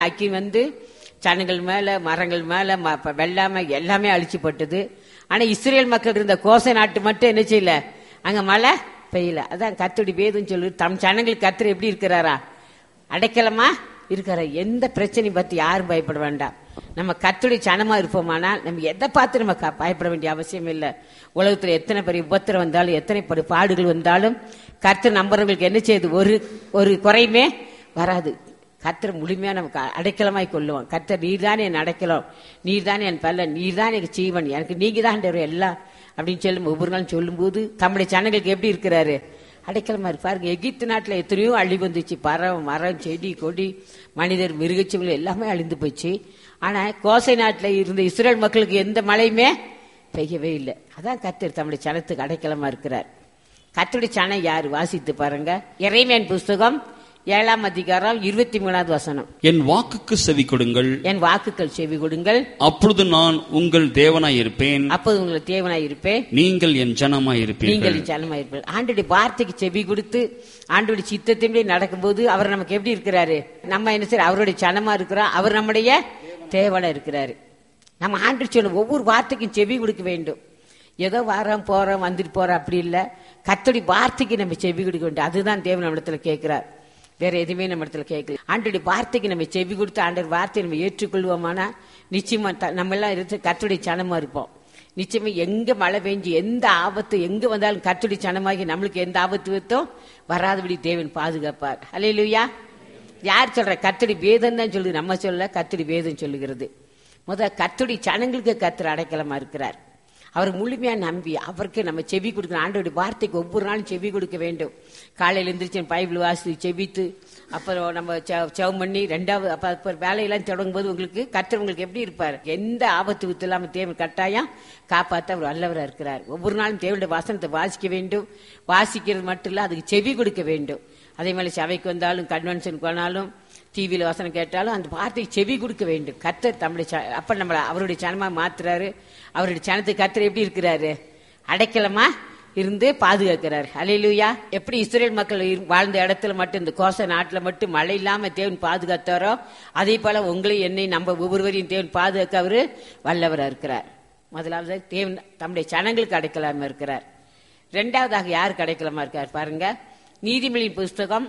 அக்கி வந்து சனங்கள் மேல மரங்கள் மேல வெள்ளாம எல்லாமே அழிச்சுப்பட்டது. ஆனா இஸ்ரேல் மக்கள் இருந்த கோசை நாட்டு மட்டும் என்ன செய்யல, அங்க மழை பெய்யல. அதான் கர்த்தருடைய வேதம் சொல்லு, தம் ஜனங்களுக்கு கர்த்தர் எப்படி இருக்கிறாரா, அடைக்கலமா இருக்கிறார். எந்த பிரச்சனையும் பத்தி யாரும் பயப்பட வேண்டாம். நம்ம கர்த்தருடைய ஜனமா இருப்போமானால் நம்ம எதை பார்த்து நம்ம பயப்பட வேண்டிய அவசியம் இல்லை. உலகத்துல எத்தனை பெரிய உபத்திரம் வந்தாலும் எத்தனை பாடுகள் வந்தாலும் கர்த்தர் நம்புறவங்களுக்கு என்ன செய்யுது, ஒரு குறையுமே வராது. கர்த்தர் முழுமையா நமக்கு அடைக்கலமாய் கொள்ளுவான். கர்த்தர் நீர் தானே என் அடைக்கலம், நீர் தானே என் பலன், நீர் தான் எனக்கு ஜீவன், எனக்கு நீங்க தான் எல்லாம் அப்படின்னு சொல்லும் ஒவ்வொரு நாளும் சொல்லும் போது தம்முடைய ஜனங்களுக்கு எப்படி இருக்கிறாரு, அடைக்கலமா இருப்பாருங்க. எகிப்து நாட்டுல எத்தனையோ அழிவு வந்துச்சு. பறவை மரம் செடி கொடி மனிதர் மிருகச்சீவங்கள் எல்லாமே அழிந்து போச்சு. ஆனா கோசை நாட்டுல இருந்த இஸ்ரேல் மக்களுக்கு எந்த மழையுமே பெய்யவே இல்லை. அதான் கர்த்தர் தம்முடைய ஜனத்துக்கு அடைக்கலமா இருக்கிறார். கர்த்தருடைய ஜனம் யாரு, வாசித்து பாருங்க. எரேமியா புஸ்தகம் 7ஆம் அதிகாரம் 23வது வசனம். என் வாக்குக்கு செவி கொடுங்கள், என் வாக்குகள் செவி கொடுங்கள், அப்பொழுது நான் உங்கள் தேவனாய் இருப்பேன், அப்போது உங்கள் தேவனாய் இருப்பேன், நீங்கள் என் ஜனமாய் இருப்பீர்கள். நீங்கள் என் ஜனமாய் இருப்பீர்கள். ஆண்டுடைய வார்த்தைக்கு செவி கொடுத்து ஆண்டுடைய சித்தத்தின்படி நடக்கும்போது அவர் நமக்கு எப்படி இருக்கிறாரு, நம்ம என்ன செய்ய அவருடைய ஜனமா இருக்கிறோம், அவர் நம்முடைய தேவனா இருக்கிறாரு. நம்ம ஆண்டு சொல்ல ஒவ்வொரு வார்த்தைக்கும் செவி கொடுக்க வேண்டும். ஏதோ வாரம் போறோம் வந்துட்டு போறோம் அப்படி இல்லை, கர்த்தருடைய வார்த்தைக்கு நம்ம செவி கொடுக்க வேண்டும். அதுதான் தேவன் நம்மிடத்துல கேட்கிறார், வேற எதுவுமே நம்ம இடத்துல கேட்கல. ஆண்டோடைய வார்த்தைக்கு நம்ம செவி கொடுத்து ஆண்டோட வார்த்தையை நம்ம ஏற்றுக்கொள்வோமானா நிச்சயமா நம்ம எல்லாம் இருந்து கர்த்தருடைய சனமா இருப்போம். நிச்சயமா எங்க மழை பெஞ்சு எந்த ஆபத்து எங்க வந்தாலும் கர்த்தருடைய சனமாகி நம்மளுக்கு எந்த ஆபத்து வராதபடி தேவன் பாதுகாப்பார். அல்லேலூயா. யார் சொல்ற, கர்த்தருடைய வேதம் தான் சொல்லுது, நம்ம சொல்ல கர்த்தருடைய வேதம் சொல்லுகிறது. கர்த்தருடைய சனங்களுக்கு கர்த்தர் அடைக்கலமா இருக்கிறார். அவர் முழுமையா நம்பி அவருக்கு நம்ம செவி கொடுக்கணும். ஆண்டோடைய வார்த்தைக்கு ஒவ்வொரு நாளும் செவி கொடுக்க வேண்டும். காலையில் எழுந்திரிச்சு பைபிள் வாசி செவித்து அப்புறம் நம்ம செவம் பண்ணி ரெண்டாவது அப்ப வேலையெல்லாம் தொடங்கும் போது உங்களுக்கு கர்த்தர் உங்களுக்கு எப்படி இருப்பார், எந்த ஆபத்து வித்து இல்லாம தேவன் கட்டாயம் காப்பாற்ற அவர் வல்லவராக இருக்கிறார். ஒவ்வொரு நாளும் தேவனுடைய வசனத்தை வாசிக்க வேண்டும். வாசிக்கிறது மட்டும் இல்ல, அதுக்கு செவி கொடுக்க வேண்டும். அதே மாதிரி சபைக்கு வந்தாலும் கன்வென்ஷனுக்கு போனாலும் டிவியில வசனம் கேட்டாலும் அந்த வார்த்தைக்கு செவி கொடுக்க வேண்டும். கர்த்தர் தம்முடைய அப்ப நம்மள அவருடைய சனமா மாத்துறாரு. அவருடைய சனத்துக்கு கர்த்தர் எப்படி இருக்கிறாரு, அடைக்கலமா இருந்து பாதுகாக்கிறார். அல்லேலூயா. எப்படி இஸ்ரேல் மக்கள் வாழ்ந்த இடத்துல மட்டும் இந்த கோச நாட்டுல மட்டும் மழை இல்லாம தேவன் பாதுகாத்தாரோ அதே போல உங்களையும் என்னை நம்ம ஒவ்வொருவரையும் தேவன் பாதுகாக்க அவரு வல்லவரா இருக்கிறார். முதலாவது தேவன் தம்முடைய சனங்களுக்கு அடைக்கலாமா இருக்கிறார். இரண்டாவதாக யாருக்கு அடைக்கலமா இருக்கார் பாருங்க. நீதிமொழியின் புஸ்தகம்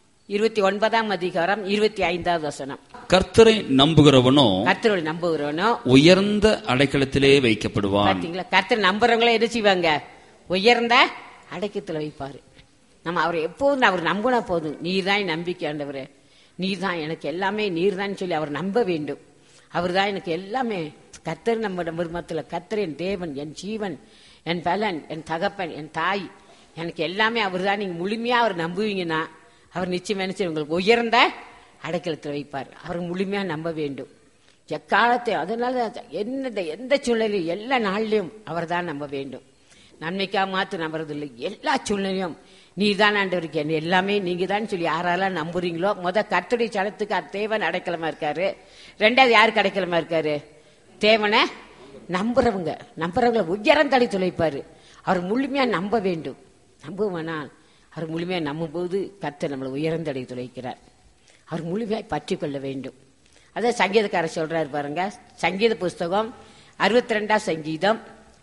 29ஆம் அதிகாரம் 25வது வசனம். கர்த்தரை நம்புகிறவனோ உயர்ந்த அடைக்கலத்திலே வைக்கப்படுவான். பாத்தீங்களா, கர்த்தரை நம்புறவங்களே என்ன செய்வாங்க, உயர்ந்த அடைக்கத்துல வைப்பாரு. நம்ம அவரை எப்போதும் அவர் நம்பினா போதும். நீர் தான் நம்பிக்கை ஆண்டவரே, நீர் தான் எனக்கு எல்லாமே, நீர் தான் சொல்லி அவர் நம்ப வேண்டும். அவர் தான் எனக்கு எல்லாமே. கர்த்தர் நம்ம மருமத்துல, கர்த்தர் என் தேவன், என் ஜீவன், என் பலன், என் தகப்பன், என் தாய், எனக்கு எல்லாமே அவர் தான். நீங்க முழுமையா அவர் நம்புவீங்கன்னா அவர் நிச்சயம் என்ன செய்ய உங்களுக்கு உயர்ந்த அடைக்கலத்தில் வைப்பார். அவர் முழுமையா நம்ப வேண்டும் எக்காலத்தை. அதனால எந்த சூழ்நிலையும் எல்லா நாளிலையும் அவர் தான் நம்ப வேண்டும். நன்மைக்காக மாத்து நம்புறது இல்லை, எல்லா சூழ்நிலையும் நீர் தான் ஆண்டவருக்கு என்ன எல்லாமே நீங்க தான் சொல்லி யாரெல்லாம் நம்புறீங்களோ கர்த்தருடைய சனத்துக்கு தேவன் அடைக்கலமா இருக்காரு. ரெண்டாவது யாருக்கு அடைக்கலமா இருக்காரு, தேவனை நம்புறவங்களை உயர்ந்த அடைத்து வைப்பாரு. அவர் முழுமையா நம்ப வேண்டும். நம்புவானால் அவர் முழுமையா நம்பும் போது கர்த்தர் நம்மளை உயர்ந்த அடைத்து வைக்கிறார். அவர் முழுமையாய் பற்றி கொள்ள வேண்டும். அதான் சங்கீதக்காரர் சொல்றாரு பாருங்க. சங்கீத புஸ்தகம் 62ஆம் சங்கீதம்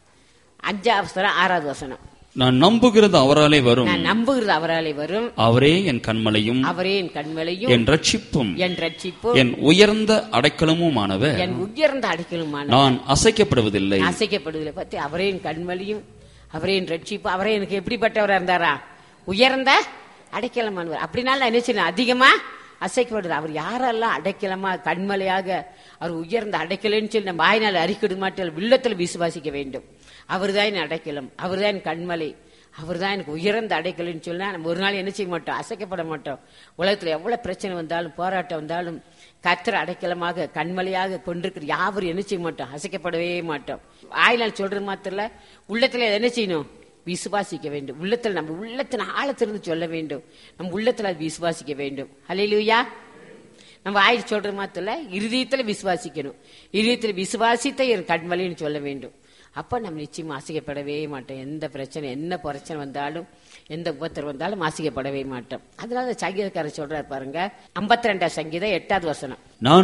5வது வசனம். நான் நம்புகிறது அவராலே வரும், அவரே என் கண்மலையும், என் ரட்சிப்பும், என் உயர்ந்த அடைக்கலமுமானவர், நான் அசைக்கப்படுவதில்லை. பத்தி அவரே என் கண்மலையும், அவரே என் ரட்சிப்பு, அவரே எனக்கு எப்படிப்பட்டவரா இருந்தாரா, உயர்ந்த அடைக்கலமானவர். அப்படின்னால என்ன செய்யணும், அதிகமா அசைக்கப்படுது. அவர் யாரெல்லாம் அடைக்கலமா கண்மலையாக அவர் உயர்ந்த அடைக்கலன்னு சொல்லி நம்ம வாயினால் அறிக்கை மாட்டோம், உள்ளத்துல விசுவாசிக்க வேண்டும். அவர் தான் என் அடைக்கலம், அவர் தான் என் கண்மலை, அவர் தான் எனக்கு உயர்ந்த அடைக்கலன்னு சொன்னா நம்ம ஒரு நாள் என்ன செய்ய மாட்டோம், அசைக்கப்பட மாட்டோம். உலகத்துல எவ்வளவு பிரச்சனை வந்தாலும் போராட்டம் வந்தாலும் கர்த்தர் அடைக்கலமாக கண்மலையாக கொண்டிருக்கிற யாவரும் என்ன செய்ய மாட்டோம், அசைக்கப்படவே மாட்டோம். வாயினால் சொல்றது மாத்திரம் உள்ளத்துல என்ன செய்யணும், விசுவாசிக்க வேண்டும். உள்ளத்துல நம்ம உள்ளத்தின் ஆழத்திலிருந்து சொல்ல வேண்டும், நம்ம உள்ளத்துல விசுவாசிக்க வேண்டும். அல்லேலூயா. நம்ம ஆயிரம் சொல்ற மாத்திரம் இருதயத்துல விசுவாசிக்கணும். இருதயத்துல விசுவாசித்த என் கண்மலைன்னு சொல்ல வேண்டும். அப்ப நம்ம நிச்சயமா அசைக்கப்படவே மாட்டோம். எந்த பிரச்சனை, என்ன பிரச்சனை வந்தாலும், எந்த உபத்திரம் வந்தாலும் அசைக்கப்படவே மாட்டோம். அதனால சங்கீதக்காரர் சொல்றாரு பாருங்க, 52 சங்கீதம் 8வது வசனம்,